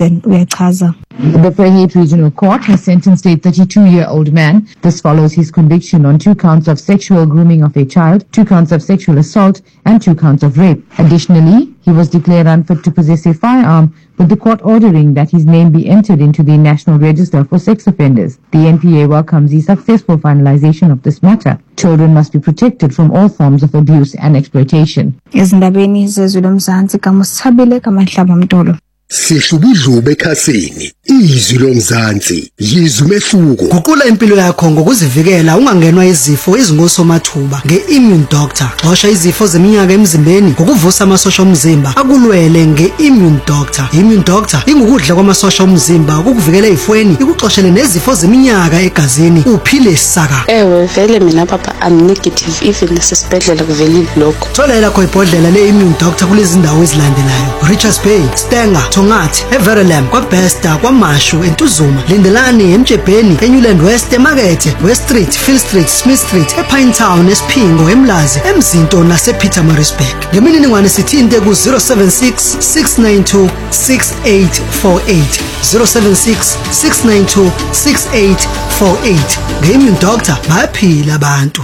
Justin uyachaza. The Vryheid Regional Court has sentenced a 32-year-old man. This follows his conviction on 2 counts of sexual grooming of a child, 2 counts of sexual assault, and 2 counts of rape. Additionally, he was declared unfit to possess a firearm, with the court ordering that his name be entered into the National Register for Sex Offenders. The NPA welcomes the successful finalization of this matter. Children must be protected from all forms of abuse and exploitation. Izindabeni zezwe lomzansi kaMsithabile kaMahlaba Mtolo. Sihlubudlube ekhasini izwi lomzansi yizwe umehluko. Guqula impilo yakho ngokuzivikela ungangenwa izifo ezingosomathuba nge-Immune Doctor. Xosha izifo zeminyaka emzimbeni ngokuvusa amasosha omzimba akulwele nge-Immune Doctor. Immune Doctor ingukudla kwamasosha omzimba ukukuvikela ezifweni ikuxoshele nezifo zeminyaka egazini uphile saka. Ewe vele mina papa I'm negative even nasesibhedlela kuvele lokho. Thola lakho ibhodlela le-Immune Doctor kulezi ndawo ezilandelayo: Richards Bay, Stenger, Tongathi, Everlam, kwaBesta, kwaMashu, eNtuzuma, Lindelani, eMjebheni, eNewland West, eMakethe, West Street, Phil Street, Smith Street, ePinetown, eSphingo, eMlazi, eMzinto nasePietermaritzburg. Ngemininingwane sithinte ku-076 692 6848 076 692 6848. Nge-Immune Doctor bayaphila abantu.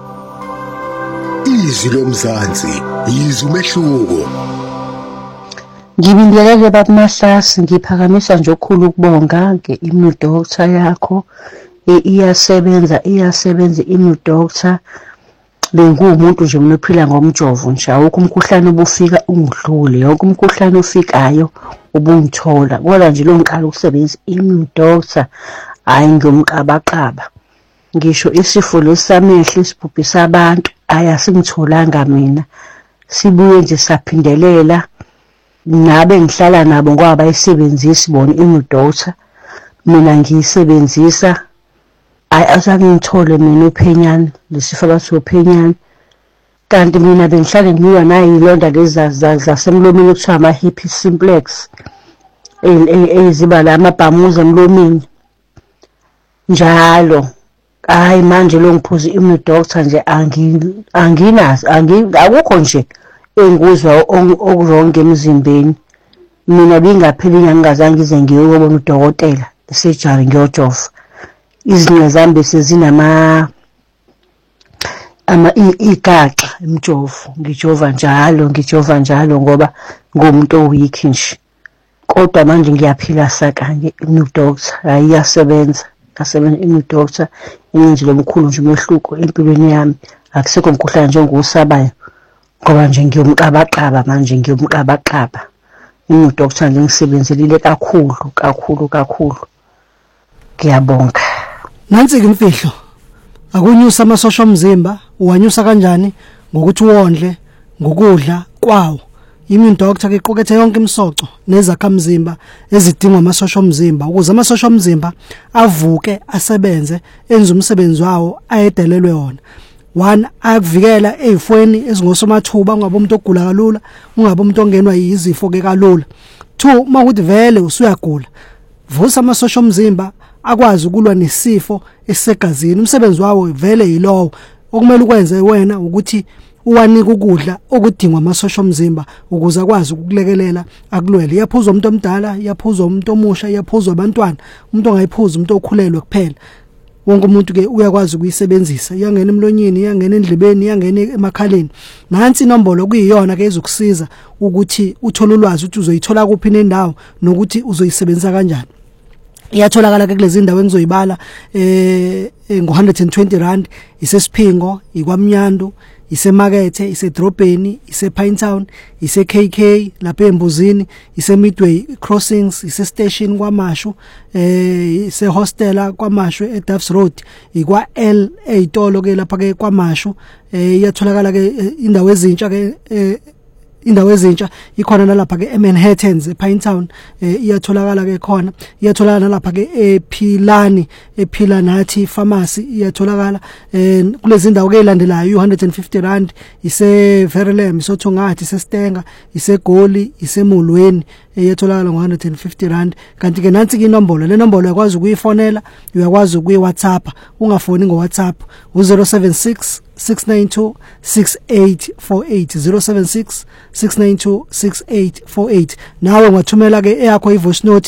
Izwi lomzansi yizwe umehluko. Ngibingelele baba Mahlasi, ngiphakamisa nje okukhulu ukubonga nge-Immune Doctor yakho. Iyasebenza i-Immune Doctor. Bengumuntu nje unophila ngomjovo nje, awukho umkhuhlane obufika ungidlule, yonke umkhuhlane ofikayo ubungithola. Kodwa nje lo ngiqala ukusebenza i-Immune Doctor hayi ngomqabaqaba. Ngisho isifo lesamehlo esibhubhisa abantu ayasingitholanga mina, sibuye nje saphindelela. Nabe ngihlala nabo ngoba bayisebenzisi bona i-Immune Doctor, mina ngiyisebenzisa. Azange ngithole mina uphenyane, lesifo bathi uphenyane. Kanti mina bengihlale ngiwa nayilonda lezi zasemlomeni okuthiwa ama-herpes simplex, eziba la amabhamuza emlomeni njalo. Hayi manje lo ngiphuza i-Immune Doctor nje anginazi, akukho nje enguzwa okuronke emzimbeni. Mina bingapheli inyanga ngingazange ngize ngiyobona udokotela esejari ngiyojova. Izinqe zami bese zinama igaxa emjovo. Ngijova njalo ngoba ngumuntu oweak nje. Kodwa manje ngiyaphila saka nge-Immune Doctor. Hayi iyasebenza i-Immune Doctor. Ingenzi lomkhulu nje umehluko empilweni yami. Akusekho umkhuhlane nje ongusabayo. Ngoba nje ngiyomqabaqaba manje ngiyomqabaqaba. Immune Doctor nje ngisebenzelile kakhulu. Ngiyabonga. Nansi ke imfihlo. Akunyusa amasosha omzimba, uwanyusa kanjani? Ngokuthi uwondle, ngokudla kwawo. Immune Doctor ke iqukethe yonke imisoco nezakhamzimba ezidingwa amasosha omzimba ukuze amasosha omzimba avuke asebenze enze umsebenzi wawo ayedelelwe wona. 1 akuvikela ezifweni ezingosomathuba, ungabe umuntu ogula kalula, ungabe umuntu ongenwa yizifo ke kalula. 2 makuthi vele usuyagula, vusa amasosha omzimba akwazi ukulwa nesifo esisegazini. Umsebenzi wawo vele yilowo. Okumele ukwenze wena ukuthi uwanika ukudla okudingwa amasosha omzimba ukuze akwazi ukukulekelela akulwele. Iyaphuzwa umuntu omdala, iyaphuzwa umuntu omusha, iyaphuzwa abantwana. Umuntu ongayiphuza umuntu okhulelwe kuphela. Wonke umuntu ke uyakwazi ukuyisebenzisa. Iyangena emlonyeni, iyangena endlebeni, iyangena emakhaleni. Nansi inombolo kuyiyona ke ezokusiza ukuthi uthole ulwazi ukuthi uzoyithola kuphi nendawo nokuthi uzoyisebenzisa kanjani. Iyatholakala ke kulezi ndawo engizoyibala ngo-R120 isesiphingo, ikwaMnyandu, isemakethe, isedrobheni, isePinetown, iseKK lapha eMbuzini, iseMidway Crossings, isestation kwaMashu, isehostela kwaMashu eDuffs Road, ikwaL eyitolo ke lapha ke kwaMashu. Iyatholakala ke indawo ezintsha ke indawo ezintsha ikhona nalapha ke eManhattans ePinetown. Iyatholakala ke khona, iyatholakala nalapha ke ePhilanathi pharmacy iyatholakala. Kulezi ndawo ke ilandelayo R150 iseVerulam, isoThongathi, iseStenga, iseGoli, iseMolweni iyatholakala ngo-R150. Kanti ke nansi ke inombolo, le nombolo uyakwazi ukuyifonela, uyakwazi ukuyiWhatsApp. Ungafoni ngoWhatsApp u-076 692 6848 076 692 6848. Nawe ungathumela ke eyakho ivoice note